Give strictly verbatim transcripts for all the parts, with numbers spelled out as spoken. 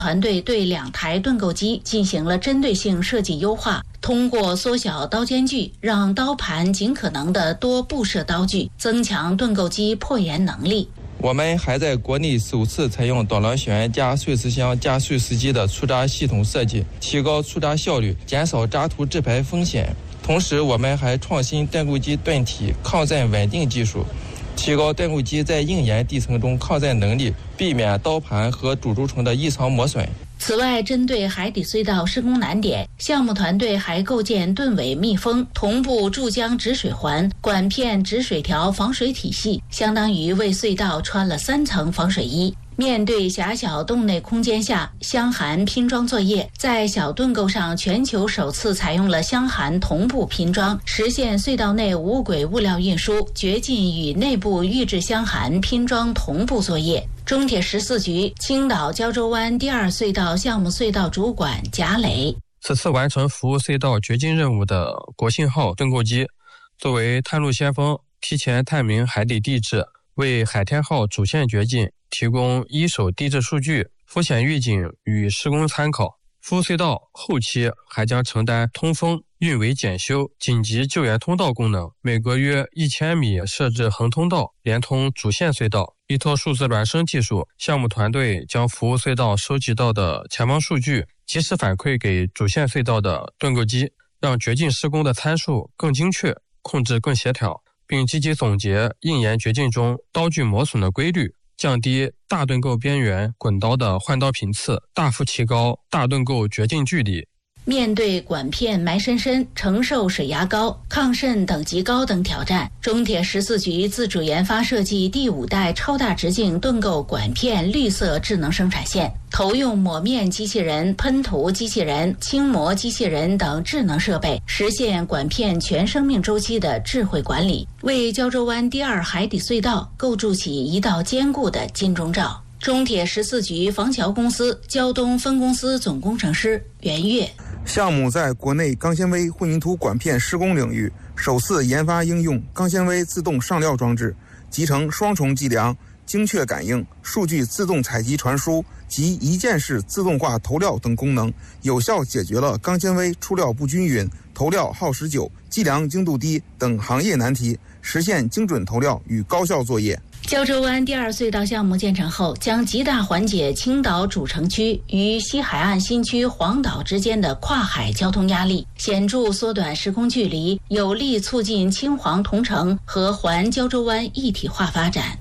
团队对两台盾构机进行了针对性设计优化，通过缩小刀间距，让刀盘尽可能的多布设刀具，增强盾构机破研能力。 我们还在国内首次采用导廊旋加碎石箱加碎石机的出扎系统设计，提高出扎效率，减少扎图制牌风险。同时，我们还创新盾构机盾体抗震稳定技术，提高盾构机在硬岩地层中抗震能力，避免刀盘和主轴承的异常磨损。 此外，针对海底隧道施工难点，项目团队还构建盾尾密封、同步注浆止水环、管片止水条防水体系，相当于为隧道穿了三层防水衣。面对狭小洞内空间下箱涵拼装作业，在小盾构上全球首次采用了箱涵同步拼装，实现隧道内无轨物料运输、掘进与内部预制箱涵拼装同步作业。中铁十四局青岛胶州湾第二隧道项目隧道主管贾磊， 此次完成服务隧道掘进任务的国信号盾构机，作为探路先锋，提前探明海底地质，为海天号主线掘进提供一手地质数据、风险预警与施工参考。服务隧道后期还将承担通风、运维检修、紧急救援通道功能，每隔约一千米设置横通道，连通主线隧道。依托数字孪生技术，项目团队将服务隧道收集到的前方数据及时反馈给主线隧道的盾构机，让掘进施工的参数更精确，控制更协调，并积极总结硬岩掘进中刀具磨损的规律，降低大盾构边缘滚刀的换刀频次，大幅提高大盾构掘进距离。 面对管片埋深深、承受水压高、抗渗等级高等挑战，中铁十四局自主研发设计第五代超大直径盾构管片绿色智能生产线，投用抹面机器人、喷涂机器人、轻磨机器人等智能设备，实现管片全生命周期的智慧管理，为胶州湾第二海底隧道构筑起一道坚固的金钟罩。中铁十四局防桥公司胶东分公司总工程师袁岳， 项目在国内钢纤维混凝土管片施工领域首次研发应用钢纤维自动上料装置，集成双重计量、精确感应、数据自动采集传输及一键式自动化投料等功能，有效解决了钢纤维出料不均匀、投料耗时久、计量精度低等行业难题，实现精准投料与高效作业。 胶州湾第二隧道项目建成后，将极大缓解青岛主城区与西海岸新区黄岛之间的跨海交通压力，显著缩短施工距离，有力促进青黄同城和环胶州湾一体化发展。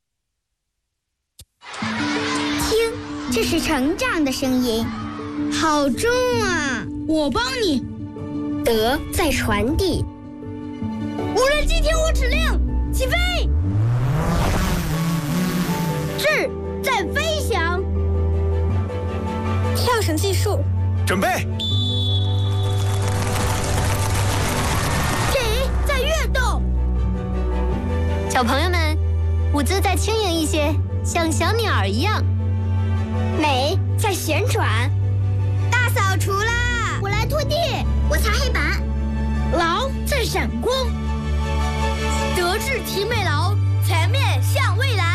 听，这是成长的声音，好重啊！ 我帮你。 德在传递。 无人机听我指令，起飞！智在飞翔。 跳绳技术， 准备。 体在跃动。 小朋友们，舞姿再轻盈一些，像小鸟一样。 美在旋转。 大扫除啦！ 我来拖地，我擦黑板。 劳在闪光。德智体美劳，全面向未来。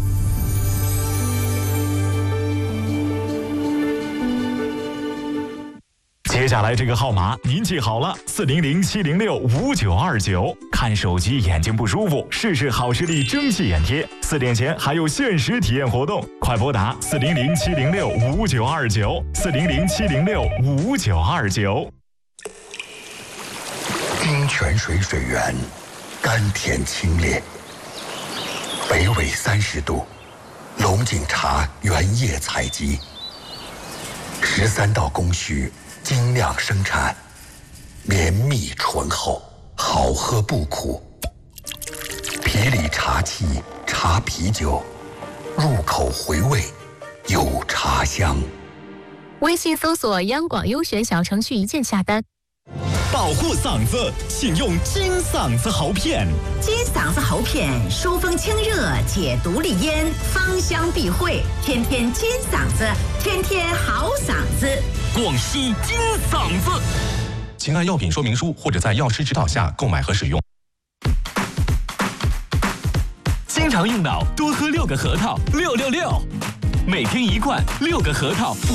接下来这个号码您记好了，四零零七零六五九二九。看手机眼睛不舒服，试试好视力蒸汽眼贴。四点前还有限时体验活动，快拨打四零零七零六五九二九，四零零七零六五九二九。 冰泉水水源，甘甜清冽，北纬三十度，龙井茶原叶采集，十三道工序。精酿生产，绵密醇厚，好喝不苦。皮里茶气，茶啤酒，入口回味，有茶香。 微信搜索央广优选小程序，一键下单。 保护嗓子，请用金嗓子喉片。 金嗓子喉片疏风清热，解毒利咽，芳香避秽，天天金嗓子，天天好嗓子。 广西金嗓子，请按药品说明书或者在药师指导下购买和使用。经常用脑，多喝六个核桃，六六六，每天一罐，六个核桃。